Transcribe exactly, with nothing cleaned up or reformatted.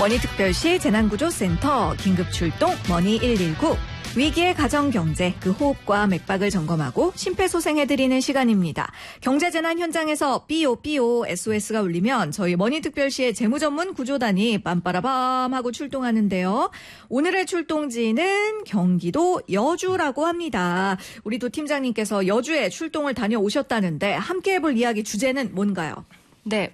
머니특별시 재난구조센터 긴급출동 머니 일일구. 위기의 가정경제, 그 호흡과 맥박을 점검하고 심폐소생해드리는 시간입니다. 경제재난 현장에서 삐요 삐요 에스오에스가 울리면 저희 머니특별시의 재무전문 구조단이 빰빠라밤 하고 출동하는데요. 오늘의 출동지는 경기도 여주라고 합니다. 우리 도 팀장님께서 여주에 출동을 다녀오셨다는데 함께 해볼 이야기 주제는 뭔가요? 네,